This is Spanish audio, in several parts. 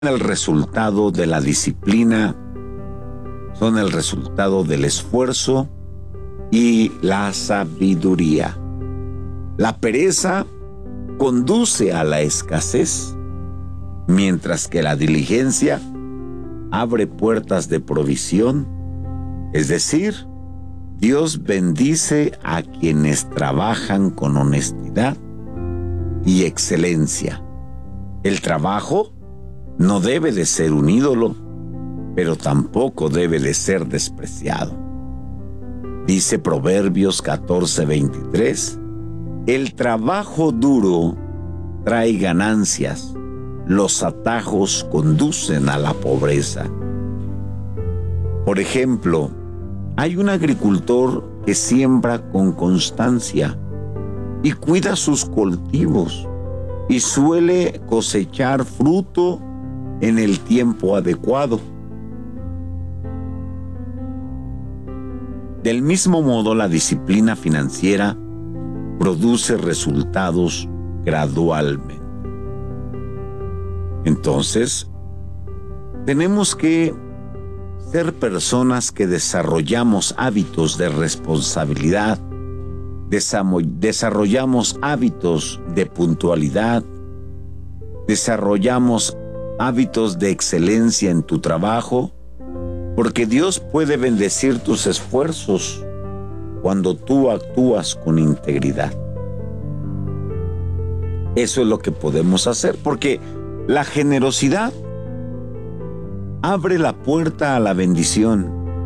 el resultado de la disciplina, son el resultado del esfuerzo y la sabiduría. La pereza conduce a la escasez, mientras que la diligencia abre puertas de provisión, es decir, Dios bendice a quienes trabajan con honestidad y excelencia. El trabajo no debe de ser un ídolo, pero tampoco debe de ser despreciado. Dice Proverbios 14:23, el trabajo duro trae ganancias, los atajos conducen a la pobreza. Por ejemplo, hay un agricultor que siembra con constancia y cuida sus cultivos y suele cosechar fruto en el tiempo adecuado. Del mismo modo, la disciplina financiera produce resultados gradualmente. Entonces, tenemos que ser personas que desarrollamos hábitos de responsabilidad, desarrollamos hábitos de puntualidad, desarrollamos hábitos de excelencia en tu trabajo, porque Dios puede bendecir tus esfuerzos cuando tú actúas con integridad. Eso es lo que podemos hacer, porque la generosidad abre la puerta a la bendición.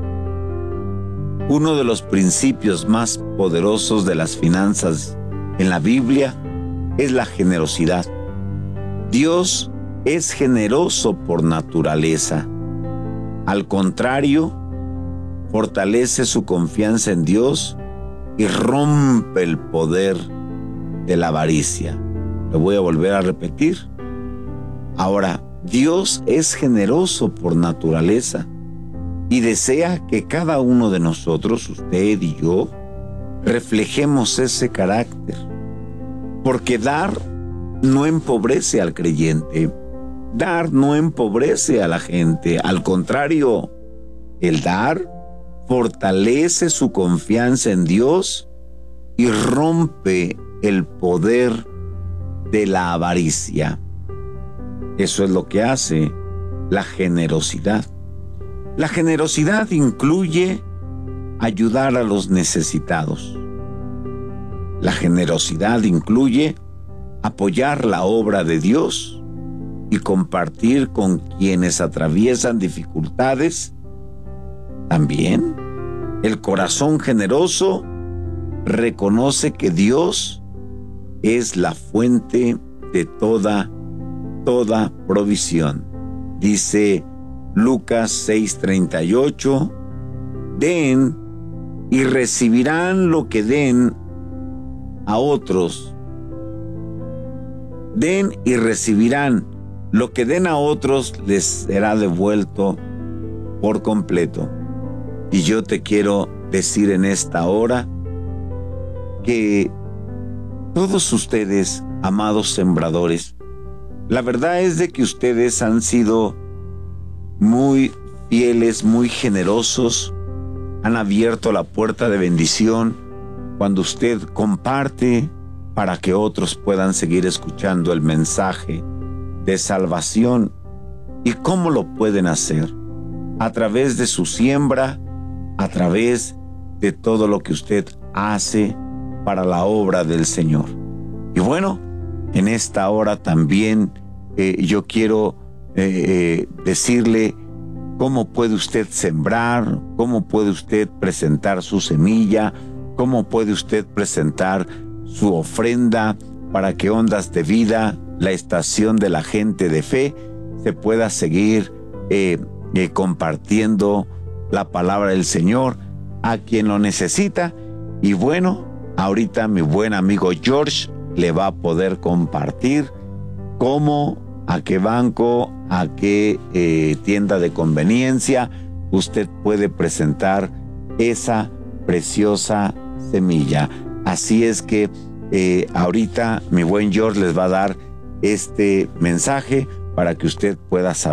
Uno de los principios más poderosos de las finanzas en la Biblia es la generosidad. Dios es generoso por naturaleza. Al contrario, fortalece su confianza en Dios y rompe el poder de la avaricia. Lo voy a volver a repetir. Ahora, Dios es generoso por naturaleza y desea que cada uno de nosotros, usted y yo, reflejemos ese carácter. Porque dar no empobrece al creyente. Dar no empobrece a la gente. Al contrario, el dar fortalece su confianza en Dios y rompe el poder de la avaricia. Eso es lo que hace la generosidad. La generosidad incluye ayudar a los necesitados. La generosidad incluye apoyar la obra de Dios y compartir con quienes atraviesan dificultades. También, el corazón generoso reconoce que Dios es la fuente de toda provisión. Dice Lucas 6:38, den y recibirán lo que den a otros. Den y recibirán lo que den a otros, les será devuelto por completo. Y yo te quiero decir en esta hora que todos ustedes, amados sembradores, la verdad es de que ustedes han sido muy fieles, muy generosos, han abierto la puerta de bendición cuando usted comparte para que otros puedan seguir escuchando el mensaje de salvación. ¿Y cómo lo pueden hacer? A través de su siembra, a través de todo lo que usted hace para la obra del Señor. Y bueno, en esta hora también yo quiero decirle cómo puede usted sembrar, cómo puede usted presentar su semilla, cómo puede usted presentar su ofrenda para que Ondas de Vida, la estación de la gente de fe, se pueda seguir compartiendo la palabra del Señor a quien lo necesita. Y bueno, ahorita mi buen amigo George le va a poder compartir cómo, a qué banco, a qué tienda de conveniencia usted puede presentar esa preciosa semilla. Así es que ahorita mi buen George les va a dar este mensaje para que usted pueda saber